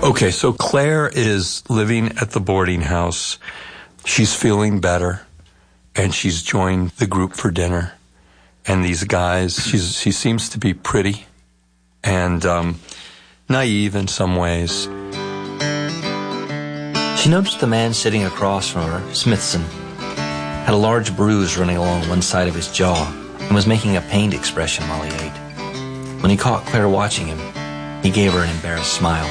Okay, so Claire is living at the boarding house. She's feeling better, and she's joined the group for dinner. And these guys, she seems to be pretty and naive in some ways. She noticed the man sitting across from her, Smithson, had a large bruise running along one side of his jaw and was making a pained expression while he ate. When he caught Claire watching him, he gave her an embarrassed smile.